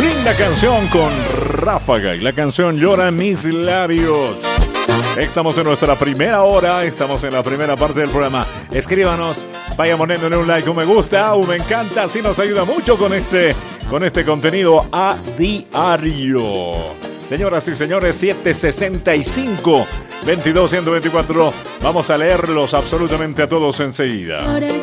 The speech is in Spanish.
Linda canción con Ráfaga y la canción Llora mis labios. Estamos en nuestra primera hora, estamos en la primera parte del programa. Escríbanos, vaya poniéndole un like, un me gusta, un me encanta, así nos ayuda mucho con este contenido a diario. Señoras y señores, 765 22 124. Vamos a leerlos absolutamente a todos enseguida. Horas